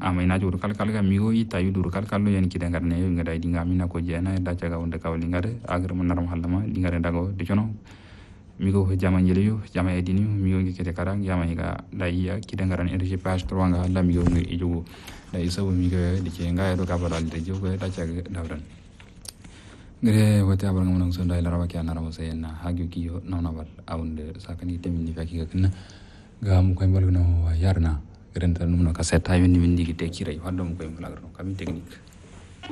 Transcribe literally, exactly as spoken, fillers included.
amai na juru kal kal ga migo ita yu duru kal kal yen kidan garne ngada dinga mina ko jena da caga wonde kawli ngade agar mun naram halama dingare dago de jono migo ho jama njeliyo jama edini migo ngi kete karang jama higa da iya kidan garan energy page trois nga la migo ngi ijugo da isa migo de ke nga do kabal de jogo da caga dawran ngere wote abal ngam so ndai la rawa kya naramo sayna hagyu kiyo nonabal awunde sakani temini faki ga kinna gam koy mbal no yarna grenta numno ka seta yoni min digi te kiray waddo mo koy mbal kami technique